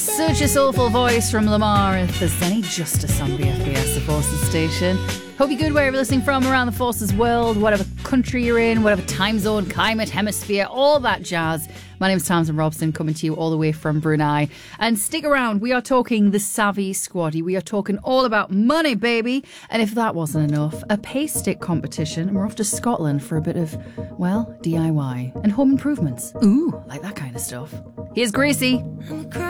Such a soulful voice from Lamar. If there's any justice on BFBS, the Forces station. Hope you're good wherever you're listening from around the Forces world, whatever country you're in, whatever time zone, climate, hemisphere, all that jazz. My name's Tamsin Robson, coming to you all the way from Brunei. And stick around, we are talking the Savvy Squaddy. We are talking all about money, baby. And if that wasn't enough, a pay stick competition. And we're off to Scotland for a bit of, well, DIY and home improvements. Ooh, like that kind of stuff. Here's Gracie.